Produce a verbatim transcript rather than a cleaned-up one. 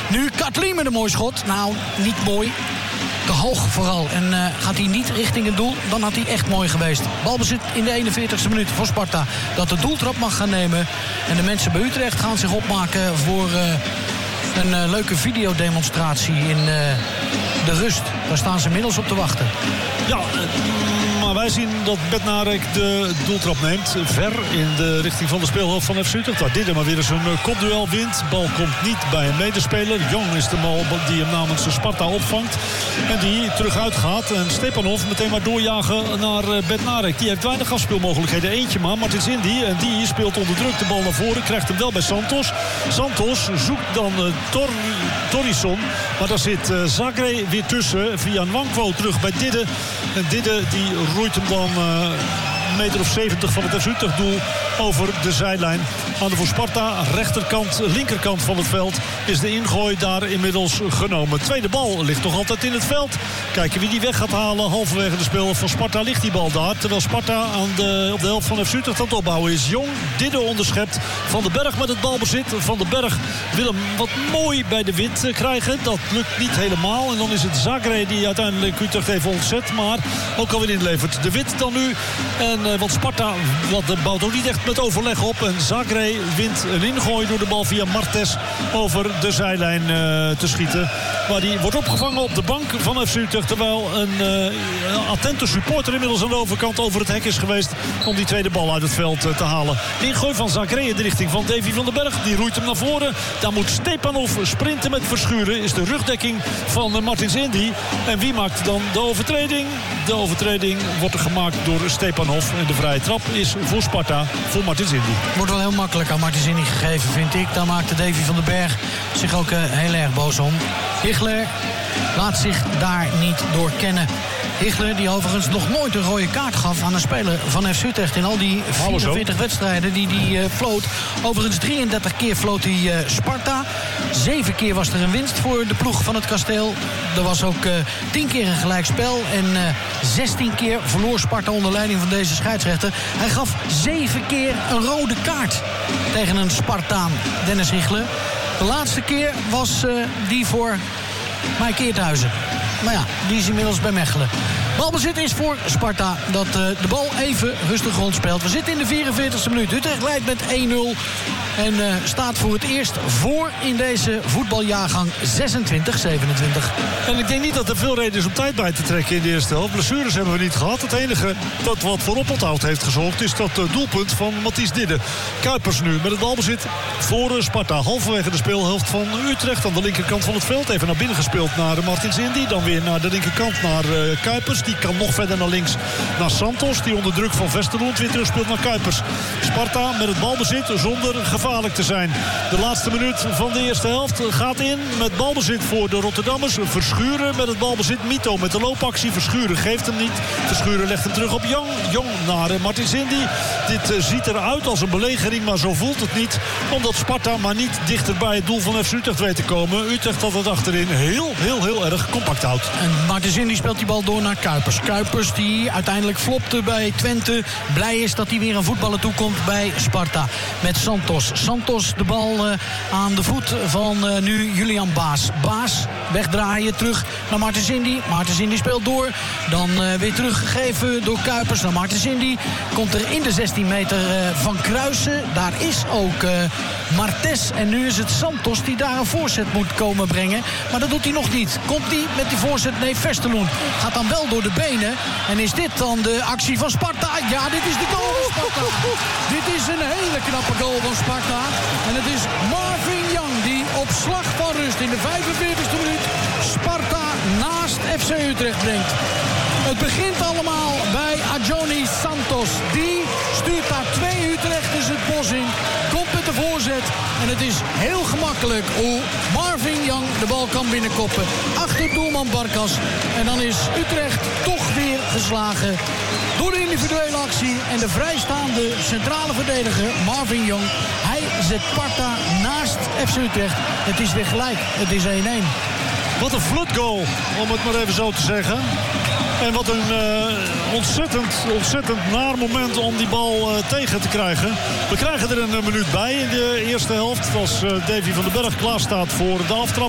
Nu Kathleen met een mooi schot. Nou, niet mooi. Te hoog vooral. En uh, gaat hij niet richting het doel, dan had hij echt mooi geweest. Balbezit in de eenenveertigste minuut voor Sparta. Dat de doeltrap mag gaan nemen. En de mensen bij Utrecht gaan zich opmaken voor uh, een uh, leuke videodemonstratie in uh, de rust. Daar staan ze inmiddels op te wachten. Ja, maar wij zien dat Bednarek de doeltrap neemt. Ver in de richting van de speelhoofd van F C Utrecht. Waar dit maar weer eens een kopduel wint. Bal komt niet bij een medespeler. Jong is de bal die hem namens Sparta opvangt. En die terug uitgaat. En Stepanov meteen maar doorjagen naar Bednarek. Die heeft weinig afspeelmogelijkheden. Eentje maar, Martins Indy. En die speelt onder druk de bal naar voren. Krijgt hem wel bij Santos. Santos zoekt dan uh, Tor Torrisson. Maar daar zit uh, Zagre weer tussen. Via Nwankwo terug bij Didde. En Didde die roeit hem dan uh, een meter of zeventig van het F C Utrecht doel over de zijlijn. Aan de voor Sparta rechterkant, linkerkant van het veld is de ingooi daar inmiddels genomen. Tweede bal ligt nog altijd in het veld. Kijken wie die weg gaat halen. Halverwege de speler van Sparta ligt die bal daar. Terwijl Sparta aan de, op de helft van F C Utrecht aan het opbouwen is. Jong, Didde onderschept. Van den Berg met het balbezit. Van den Berg wil hem wat mooi bij de wind krijgen. Dat lukt niet helemaal. En dan is het Zagre die uiteindelijk Utrecht even ontzet. Maar ook alweer inlevert. De Wit dan nu. En uh, want Sparta dat bouwt ook niet echt met overleg op. En Zagre wint een ingooi door de bal via Martes over de zijlijn uh, te schieten. Maar die wordt opgevangen op de bank van F C Utrecht. Terwijl een uh, attente supporter inmiddels aan de overkant over het hek is geweest om die tweede bal uit het veld uh, te halen. Ingooi van Zagre in de richting van Davy van den Berg. Die roeit hem naar voren. Daar moet Stepanov sprinten met Verschuren. Is de rugdekking van uh, Martins Indy. En wie maakt dan de overtreding? De overtreding wordt er gemaakt door Stepanov. En de vrije trap is voor Sparta, voor Martins Indy. Wordt wel heel makkelijk aan Martins Indy gegeven, vind ik. Daar maakte Davy van den Berg zich ook uh, heel erg boos om. Hichler laat zich daar niet door kennen. Hichler, die overigens nog nooit een rode kaart gaf aan een speler van F C Utrecht in al die vierenveertig wedstrijden die hij uh, floot. Overigens drieëndertig keer floot hij uh, Sparta. Zeven keer was er een winst voor de ploeg van het Kasteel. Er was ook uh, tien keer een gelijkspel. En uh, zestien keer verloor Sparta onder leiding van deze scheidsrechter. Hij gaf zeven keer een rode kaart tegen een Spartaan, Dennis Hichler. De laatste keer was uh, die voor Mike Eerthuizen. Maar ja, die is inmiddels bij Mechelen. Balbezit is voor Sparta dat uh, de bal even rustig rondspeelt. We zitten in de vierenveertigste minuut. Utrecht leidt met één nul. En uh, staat voor het eerst voor in deze voetbaljaargang zesentwintig zevenentwintig. En ik denk niet dat er veel reden is om tijd bij te trekken in de eerste helft. Blessures hebben we niet gehad. Het enige dat wat voor oponthoud heeft gezorgd is dat uh, doelpunt van Matthijs Didde. Kuipers nu met het balbezit voor uh, Sparta. Halverwege de speelhelft van Utrecht aan de linkerkant van het veld. Even naar binnen gespeeld naar uh, Martins Indy. Dan weer naar de linkerkant naar uh, Kuipers. Die kan nog verder naar links naar Santos. Die onder druk van Westerlund weer terug speelt naar Kuipers. Sparta met het balbezit zonder gevaarlijk te zijn. De laatste minuut van de eerste helft gaat in met balbezit voor de Rotterdammers. Verschuren met het balbezit. Mito met de loopactie. Verschuren geeft hem niet. Verschuren legt hem terug op Jong. Jong naar Martins Indy. Dit uh, ziet eruit als een belegering, maar zo voelt het niet. Omdat Sparta maar niet dichter bij het doel van F C Utrecht weet te komen. Utrecht dat het achterin heel, heel, heel erg compact houdt. En Martins Indy speelt die bal door naar Kuipers. Kuipers die uiteindelijk flopte bij Twente. Blij is dat hij weer aan voetballen toekomt bij Sparta. Met Santos. Santos de bal uh, aan de voet van uh, nu Julian Baas. Baas wegdraaien terug naar Martins Indy. Martins Indy speelt door. Dan uh, weer teruggegeven door Kuipers naar Martins Indy. Komt er in de zestien meter uh, van Kruisen. Daar is ook uh, Martes. En nu is het Santos die daar een voorzet moet komen brengen. Maar dat doet hij nog niet. Komt hij met die voorzet? Nee, Vesterloen gaat dan wel door de benen. En is dit dan de actie van Sparta? Ja, dit is de goal van Sparta. Dit is een hele knappe goal van Sparta. En het is Marvin Young die op slag van rust in de vijfenveertigste minuut Sparta naast F C Utrecht brengt. Het begint allemaal bij Adjoni Santos. Die stuurt daar twee Utrechters het bos in. Komt met de voorzet. En het is heel gemakkelijk hoe Marvin Young de bal kan binnenkoppen. Achter doelman Barkas. En dan is Utrecht toch weer geslagen door de individuele actie. En de vrijstaande centrale verdediger Marvin Young. Hij zet Sparta naast F C Utrecht. Het is weer gelijk. Het is één één. Wat een vlotgoal, om het maar even zo te zeggen. En wat een uh, ontzettend, ontzettend naar moment om die bal uh, tegen te krijgen. We krijgen er een uh, minuut bij in de eerste helft. Als uh, Davy van den Berg klaar staat voor de aftrap